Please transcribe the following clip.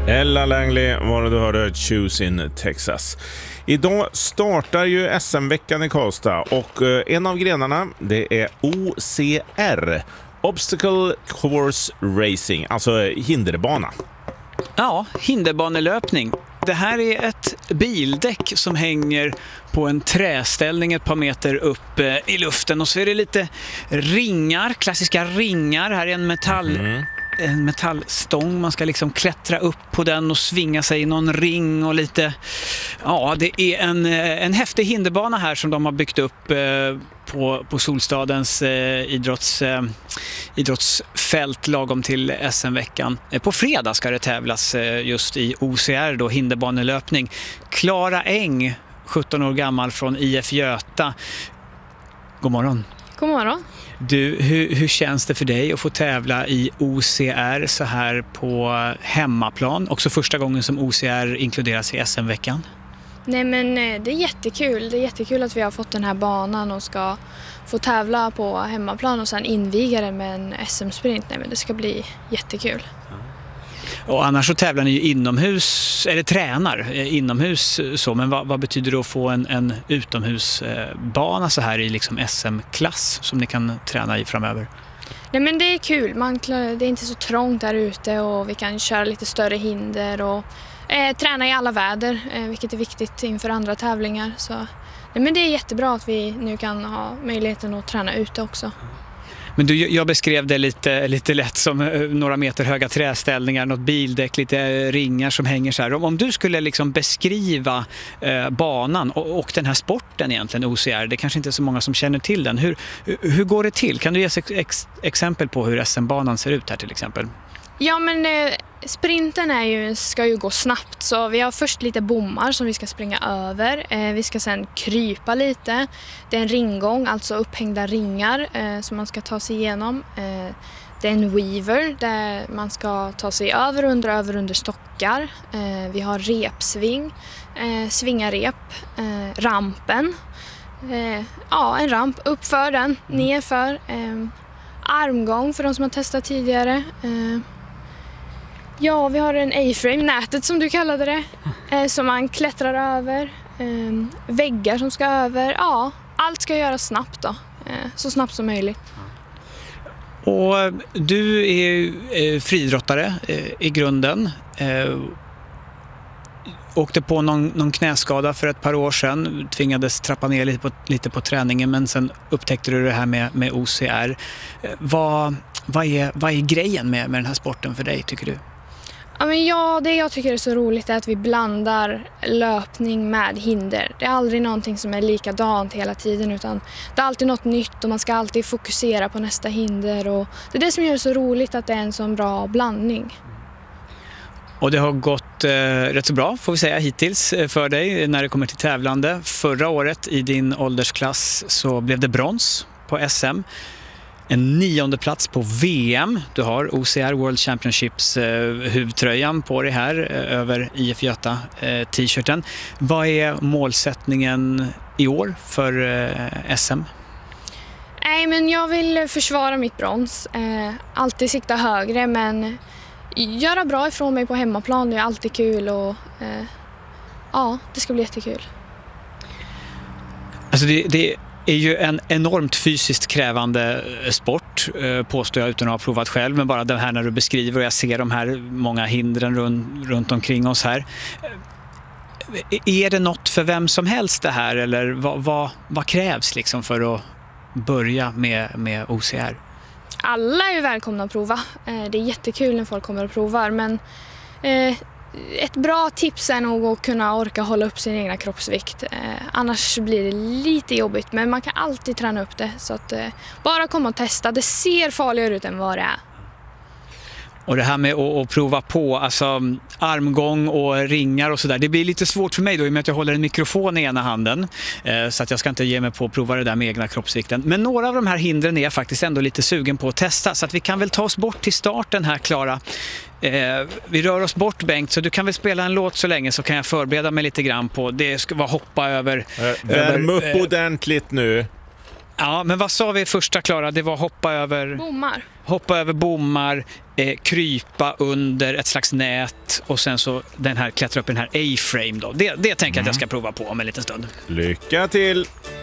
Ella Langley var det du hörde, Choose in Texas. Idag startar ju SM-veckan i Karlstad och en av grenarna det är OCR, Obstacle Course Racing, alltså hinderbana. Ja, hinderbanelöpning. Det här är ett bildäck som hänger på en träställning ett par meter upp i luften och så är det lite ringar, klassiska ringar. Här är en metallstång, man ska liksom klättra upp på den och svinga sig i någon ring och lite, ja, det är en häftig hinderbana här som de har byggt upp på Solstadens idrottsfält lagom till SM-veckan. På fredag ska det tävlas just i OCR då, hinderbanelöpning. Klara Eng, 17 år gammal från IF Göta. God morgon. God morgon. Du, hur känns det för dig att få tävla i OCR så här på hemmaplan? Också första gången som OCR inkluderas i SM-veckan. Nej, men det är jättekul. Det är jättekul att vi har fått den här banan och ska få tävla på hemmaplan och sen inviga den med en SM-sprint. Nej, men det ska bli jättekul. Och annars så tävlar ni ju inomhus, eller tränar inomhus så, men vad betyder det att få en utomhusbana så här i liksom SM-klass som ni kan träna i framöver? Nej, men det är kul. Det är inte så trångt där ute och vi kan köra lite större hinder och träna i alla väder, vilket är viktigt inför andra tävlingar. Så, nej, men det är jättebra att vi nu kan ha möjligheten att träna ute också. Men du, jag beskrev det lite lätt som några meter höga träställningar, något bildäck, lite ringar som hänger så här. Om du skulle liksom beskriva banan och den här sporten egentligen, OCR, det kanske inte är så många som känner till den. Hur går det till? Kan du ge exempel på hur SM-banan ser ut här till exempel? Ja, men sprinten ska ju gå snabbt, så vi har först lite bommar som vi ska springa över. Vi ska sen krypa lite. Det är en ringgång, alltså upphängda ringar som man ska ta sig igenom. Det är en weaver där man ska ta sig över och under stockar. Vi har repsving, svingarep, rampen. En ramp, uppför den, nerför. Armgång för de som har testat tidigare. Ja, vi har en A-frame, nätet som du kallade det, som man klättrar över. Väggar som ska över. Ja, allt ska göras snabbt då. Så snabbt som möjligt. Och du är friidrottare i grunden. Åkte på någon knäskada för ett par år sedan. Tvingades trappa ner lite på träningen, men sen upptäckte du det här med OCR. Vad är grejen med den här sporten för dig, tycker du? Ja, det jag tycker är så roligt är att vi blandar löpning med hinder. Det är aldrig någonting som är likadant hela tiden, utan det är alltid något nytt och man ska alltid fokusera på nästa hinder. Och det är det som gör det så roligt, att det är en sån bra blandning. Och det har gått rätt så bra, får vi säga, hittills för dig när det kommer till tävlande. Förra året i din åldersklass så blev det brons på SM. En 9:e plats på VM. Du har OCR World Championships huvudtröjan på dig här över IF Göta t-shirten. Vad är målsättningen i år för SM? Nej, men jag vill försvara mitt brons. Alltid sikta högre, men göra bra ifrån mig på hemmaplan. Det är alltid kul och det ska bli jättekul. Alltså det är ju en enormt fysiskt krävande sport, påstår jag utan att ha provat själv, men bara det här när du beskriver och jag ser de här många hindren runt omkring oss här. Är det något för vem som helst det här, eller vad krävs liksom för att börja med OCR? Alla är ju välkomna att prova. Det är jättekul när folk kommer och provar, men ett bra tips är nog att kunna orka hålla upp sin egna kroppsvikt. Annars blir det lite jobbigt, men man kan alltid träna upp det. Så att bara komma och testa. Det ser farligare ut än vad det är. Och det här med att prova på, alltså armgång och ringar och sådär, det blir lite svårt för mig då i och med att jag håller en mikrofon i ena handen. Så att jag ska inte ge mig på att prova det där med egna kroppsvikten. Men några av de här hindren är jag faktiskt ändå lite sugen på att testa. Så att vi kan väl ta oss bort till starten här, Klara. Vi rör oss bort, Bengt, så du kan väl spela en låt så länge, så kan jag förbereda mig lite grann på det. Ska vara hoppa över... Värm upp ordentligt nu. Ja, men vad sa vi första, Klara? Det var hoppa över bommar, krypa under ett slags nät och sen så klättra upp i den här A-frame då. Det tänker jag att jag ska prova på om en liten stund. Lycka till!